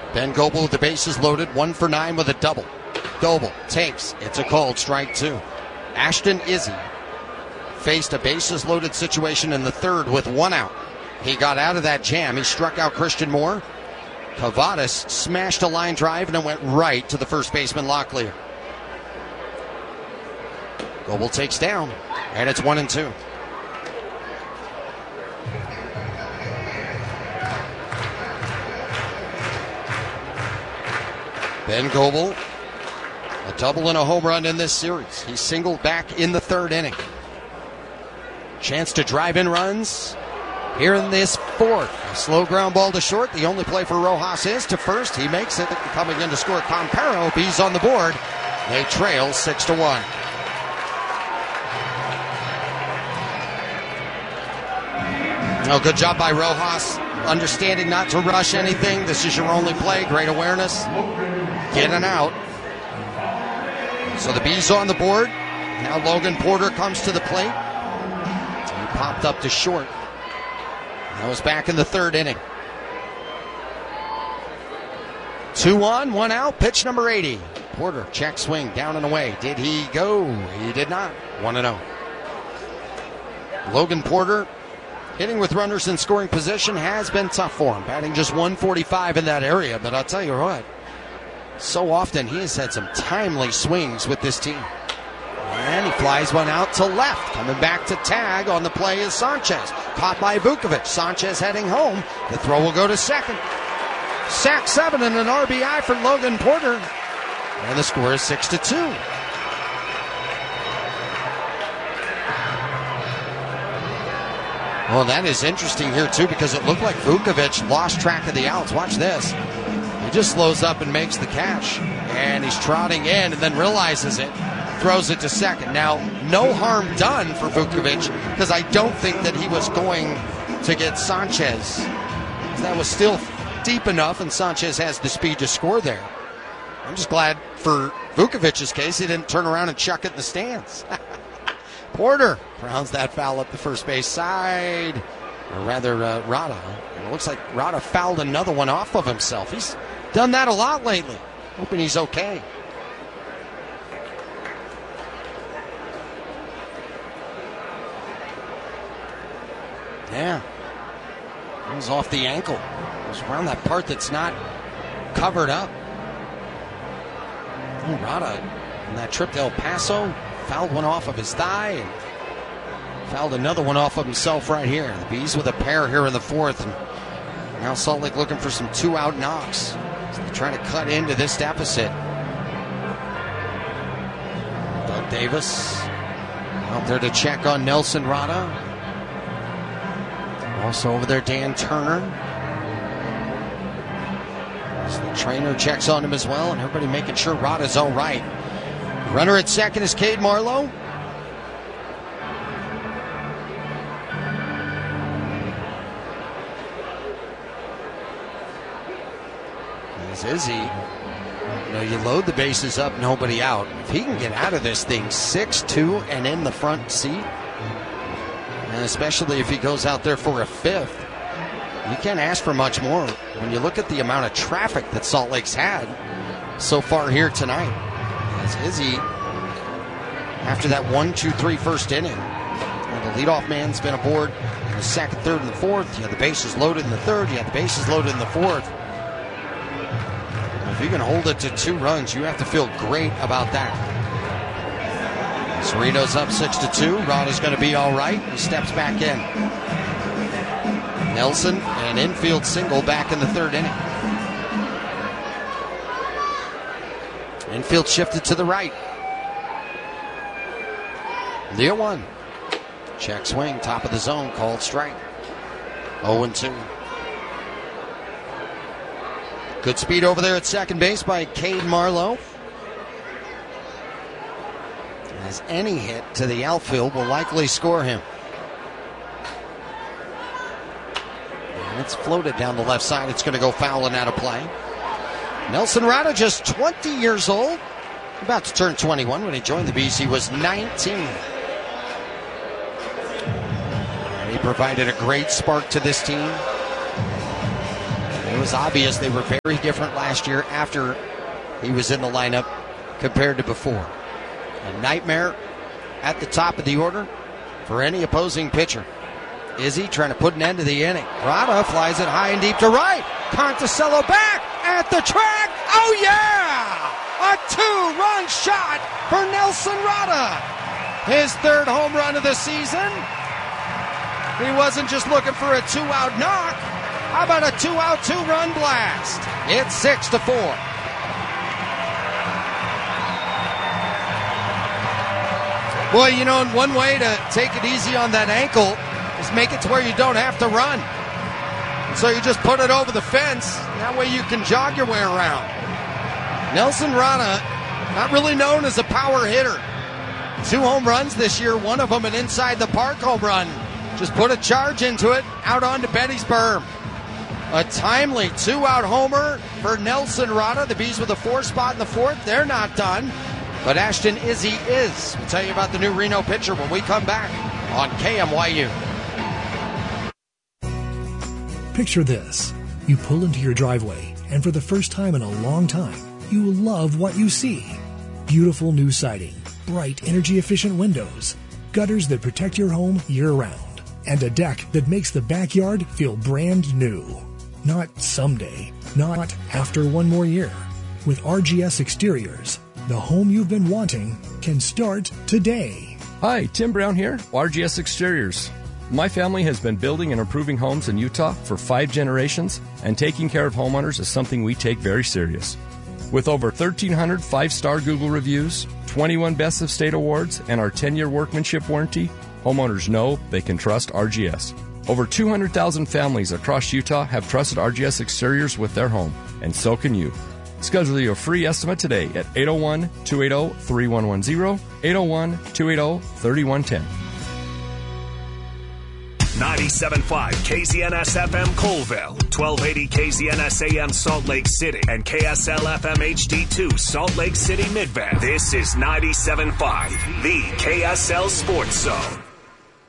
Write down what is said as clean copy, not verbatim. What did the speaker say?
Ben Goebel with the bases loaded, 1 for 9 with a double. Goebel takes. It's a called strike 2. Ashton Izzy faced a bases loaded situation in the third with 1 out. He got out of that jam. He struck out Christian Moore. Kavadas smashed a line drive and it went right to the first baseman Locklear. Goebel takes down, and it's 1-2. Ben Goebel, a double and a home run in this series. He singled back in the third inning. Chance to drive in runs here in this fourth. A slow ground ball to short. The only play for Rojas is to first. He makes it. Coming in to score Campero. Bees on the board. They trail 6-1. Oh, good job by Rojas. Understanding not to rush anything. This is your only play. Great awareness. Getting out. So the Bees on the board. Now Logan Porter comes to the plate. He popped up to short. That was back in the third inning. 2 on, 1 out. Pitch number 80. Porter, check swing, down and away. Did he go? He did not. 1-0. Logan Porter, hitting with runners in scoring position, has been tough for him. Batting just 145 in that area. But I'll tell you what, so often he has had some timely swings with this team. And he flies one out to left. Coming back to tag on the play is Sanchez. Caught by Vukovic. Sanchez heading home. The throw will go to second. Sack 7 and an RBI for Logan Porter. And the score is 6-2. Well, that is interesting here, too, because it looked like Vukovic lost track of the outs. Watch this. He just slows up and makes the catch. And he's trotting in and then realizes it. Throws it to second. Now, no harm done for Vukovic, because I don't think that he was going to get Sanchez. That was still deep enough, and Sanchez has the speed to score there. I'm just glad for Vukovic's case he didn't turn around and chuck it in the stands. Porter rounds that foul up the first base side. Or rather, Rada. And it looks like Rada fouled another one off of himself. He's done that a lot lately. Hoping he's okay. Yeah. It was off the ankle. It was around that part that's not covered up. Oh, Rada, in that trip to El Paso, fouled one off of his thigh and fouled another one off of himself right here. The Bees with a pair here in the fourth. And now Salt Lake looking for some 2-out knocks. So they're trying to cut into this deficit. Doug Davis out there to check on Nelson Rada. Also over there, Dan Turner. So the trainer checks on him as well, and everybody making sure Rada's all right. Runner at second is Cade Marlowe. As Izzy, you load the bases up, nobody out. If he can get out of this thing 6-2 and in the front seat, and especially if he goes out there for a fifth, you can't ask for much more when you look at the amount of traffic that Salt Lake's had so far here tonight. As Izzy, after that 1-2-3 first inning, the leadoff man's been aboard in the second, third, and the fourth. You had the bases loaded in the third. You had the bases loaded in the fourth. If you can hold it to 2 runs, you have to feel great about that. Cerrito's up 6-2. Rada's going to be all right. He steps back in. Nelson, an infield single back in the third inning. Infield shifted to the right. 0-1. Check swing, top of the zone, called strike. 0-2. Good speed over there at second base by Cade Marlowe. As any hit to the outfield will likely score him. And it's floated down the left side. It's going to go foul and out of play. Nelson Rada, just 20 years old. About to turn 21. When he joined the Bees, he was 19. And he provided a great spark to this team. They was obvious they were very different last year after he was in the lineup compared to before. A nightmare at the top of the order for any opposing pitcher. Izzy trying to put an end to the inning. Rada flies it high and deep to right. Conticello back at the track. Oh yeah! A 2-run shot for Nelson Rada. His 3rd home run of the season. He wasn't just looking for a 2-out knock. How about a 2-out, 2-run blast? It's 6-4. Boy, you know, one way to take it easy on that ankle is make it to where you don't have to run. And so you just put it over the fence. That way you can jog your way around. Nelson Rada, not really known as a power hitter. 2 home runs this year, one of them an inside the park home run. Just put a charge into it, out onto Betty's berm. A timely 2-out homer for Nelson Rada. The Bees with a 4 spot in the 4th. They're not done. But Ashton Izzy is. We'll tell you about the new Reno pitcher when we come back on KMYU. Picture this. You pull into your driveway, and for the first time in a long time, you love what you see. Beautiful new siding, bright energy-efficient windows, gutters that protect your home year-round, and a deck that makes the backyard feel brand new. Not someday, not after one more year. With RGS Exteriors, the home you've been wanting can start today. Hi, Tim Brown here, RGS Exteriors. My family has been building and improving homes in Utah for 5 generations, and taking care of homeowners is something we take very serious. With over 1,300 5-star Google reviews, 21 Best of State awards, and our 10-year workmanship warranty, homeowners know they can trust RGS. Over 200,000 families across Utah have trusted RGS Exteriors with their home, and so can you. Schedule your free estimate today at 801-280-3110, 801-280-3110. 97.5 KZNS-FM Colville, 1280 KZNS-AM Salt Lake City, and KSL-FM HD2 Salt Lake City Midvale. This is 97.5, the KSL Sports Zone.